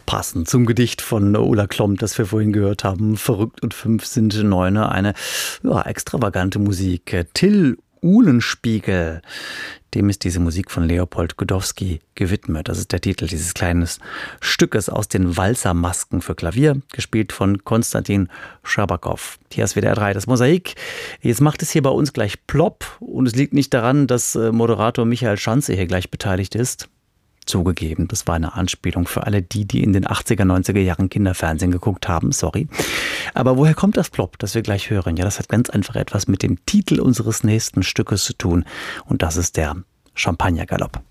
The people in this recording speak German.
Passend zum Gedicht von Ulla Klomp, das wir vorhin gehört haben. Verrückt und 5 sind Neune. Eine extravagante Musik. Till Uhlenspiegel, dem ist diese Musik von Leopold Godowsky gewidmet. Das ist der Titel dieses kleinen Stückes aus den Walzermasken für Klavier, gespielt von Konstantin Schabakow. Hier ist WDR 3, das Mosaik. Jetzt macht es hier bei uns gleich plopp und es liegt nicht daran, dass Moderator Michael Schanze hier gleich beteiligt ist. Zugegeben, das war eine Anspielung für alle die in den 80er, 90er Jahren Kinderfernsehen geguckt haben, sorry. Aber woher kommt das Plopp, das wir gleich hören? Ja, das hat ganz einfach etwas mit dem Titel unseres nächsten Stückes zu tun und das ist der Champagnergalopp.